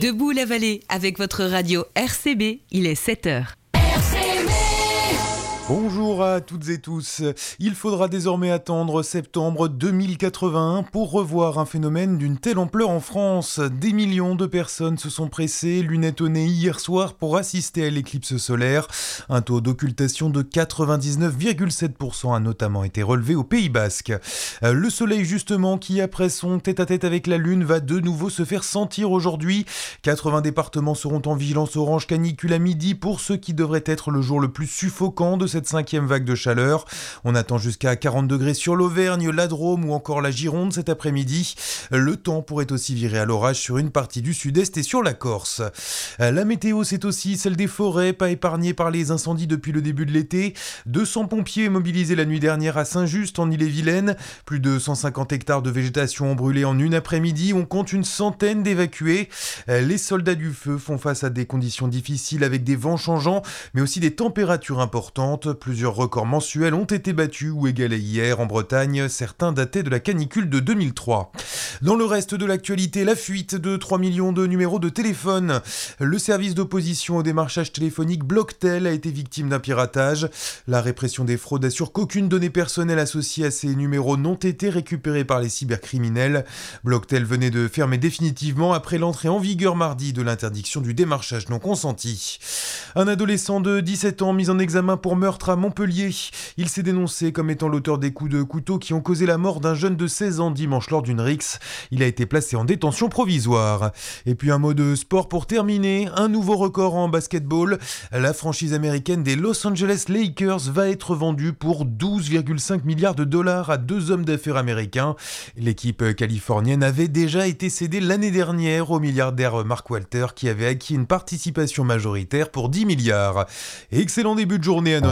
Debout la vallée avec votre radio RCB, il est 7h. Bonjour à toutes et tous. Il faudra désormais attendre septembre 2081 pour revoir un phénomène d'une telle ampleur en France. Des millions de personnes se sont pressées, lunettes au nez hier soir pour assister à l'éclipse solaire. Un taux d'occultation de 99,7% a notamment été relevé au Pays Basque. Le soleil justement qui, après son tête-à-tête avec la lune, va de nouveau se faire sentir aujourd'hui. 80 départements seront en vigilance orange canicule à midi pour ce qui devrait être le jour le plus suffocant de cette 5e vague de chaleur. On attend jusqu'à 40 degrés sur l'Auvergne, la Drôme ou encore la Gironde cet après-midi. Le temps pourrait aussi virer à l'orage sur une partie du sud-est et sur la Corse. La météo, c'est aussi celle des forêts, pas épargnées par les incendies depuis le début de l'été. 200 pompiers mobilisés la nuit dernière à Saint-Just en Ille-et-Vilaine. Plus de 150 hectares de végétation ont brûlé en une après-midi. On compte une centaine d'évacués. Les soldats du feu font face à des conditions difficiles avec des vents changeants, mais aussi des températures importantes. Plusieurs records mensuels ont été battus ou égalés hier en Bretagne, certains datés de la canicule de 2003. Dans le reste de l'actualité, la fuite de 3 millions de numéros de téléphone. Le service d'opposition au démarchage téléphonique Blocktel a été victime d'un piratage. La répression des fraudes assure qu'aucune donnée personnelle associée à ces numéros n'ont été récupérées par les cybercriminels. Blocktel venait de fermer définitivement après l'entrée en vigueur mardi de l'interdiction du démarchage non consenti. Un adolescent de 17 ans mis en examen pour meurtre à Montpellier. Il s'est dénoncé comme étant l'auteur des coups de couteau qui ont causé la mort d'un jeune de 16 ans dimanche lors d'une rixe. Il a été placé en détention provisoire. Et puis un mot de sport pour terminer. Un nouveau record en basketball. La franchise américaine des Los Angeles Lakers va être vendue pour 12,5 milliards de dollars à deux hommes d'affaires américains. L'équipe californienne avait déjà été cédée l'année dernière au milliardaire Mark Walter qui avait acquis une participation majoritaire pour 10 milliards. Excellent début de journée à notre